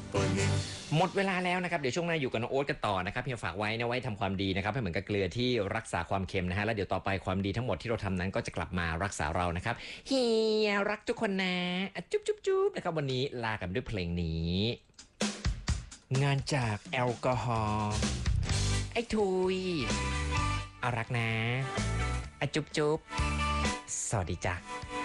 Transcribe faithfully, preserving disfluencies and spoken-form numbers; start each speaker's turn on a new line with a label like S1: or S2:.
S1: หมดเวลาแล้วนะครับเดี๋ยวช่วงหน้าอยู่กับน้องโอ๊ตกันต่อนะครับเพียงฝากไว้นะไว้ทำความดีนะครับให้เหมือนกับเกลือที่รักษาความเค็มนะฮะแล้วเดี๋ยวต่อไปความดีทั้งหมดที่เราทำนั้นก็จะกลับมารักษาเรานะครับเฮียรักทุกคนนะอะจุ๊บจุ๊บจุ๊บนะครับวันนี้ลากันด้วยเพลงนี้งานจากแอลกอฮอล์ไอ้ทุยอารักนะอะจุ๊บจุ๊บสวัสดีจ้ะ